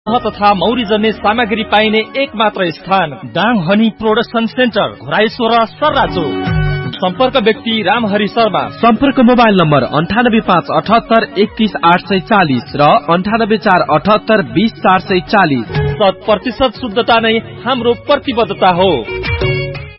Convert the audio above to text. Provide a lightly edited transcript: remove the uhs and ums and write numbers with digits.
तथा मौरी जन्ने सामग्री पाइने एक मात्र स्थान डाङ हनी प्रोडक्सन सेन्टर, घोराइसोर, सर्राचो। सम्पर्क व्यक्ति रामहरि शर्मा। सम्पर्क मोबाइल नम्बर 9857813840 र 9847820440। 100% शुद्धता नै हाम्रो प्रतिबद्धता हो।